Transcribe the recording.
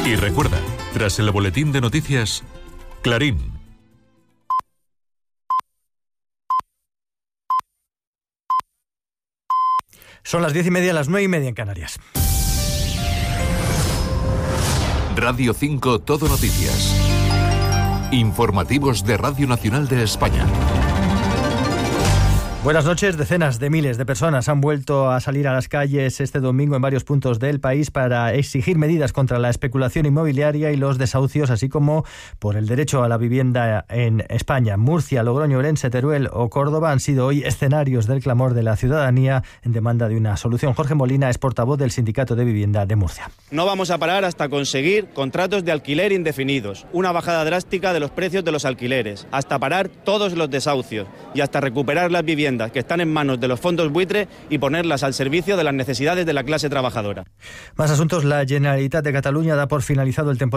Y recuerda, tras el boletín de noticias, Clarín. Son las 10:30, las 9:30 en Canarias. Radio 5 Todo Noticias. Informativos de Radio Nacional de España. Buenas noches. Decenas de miles de personas han vuelto a salir a las calles este domingo en varios puntos del país para exigir medidas contra la especulación inmobiliaria y los desahucios, así como por el derecho a la vivienda en España. Murcia, Logroño, Orense, Teruel o Córdoba han sido hoy escenarios del clamor de la ciudadanía en demanda de una solución. Jorge Molina es portavoz del Sindicato de Vivienda de Murcia. No vamos a parar hasta conseguir contratos de alquiler indefinidos, una bajada drástica de los precios de los alquileres, hasta parar todos los desahucios y hasta recuperar las viviendas que están en manos de los fondos buitre y ponerlas al servicio de las necesidades de la clase trabajadora. Más asuntos. La Generalitat de Cataluña da por finalizado el temporal